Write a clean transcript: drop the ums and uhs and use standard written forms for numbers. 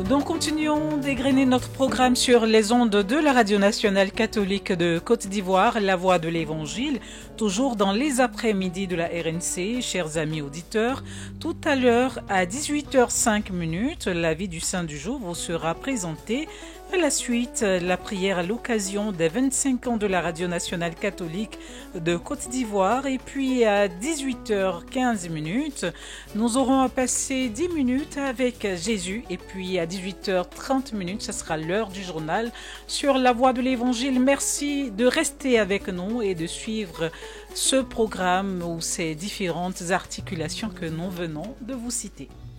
Donc continuons d'égrener notre programme sur les ondes de la Radio nationale catholique de Côte d'Ivoire, La Voix de l'Évangile, toujours dans les après-midi de la RNC, chers amis auditeurs. Tout à l'heure, à 18h05, la vie du Saint du jour vous sera présentée. À la suite, la prière à l'occasion des 25 ans de la Radio nationale catholique de Côte d'Ivoire. Et puis à 18h15, nous aurons à passer 10 minutes avec Jésus. Et puis à 18h30, ce sera l'heure du journal sur la Voix de l'Évangile. Merci de rester avec nous et de suivre ce programme ou ces différentes articulations que nous venons de vous citer.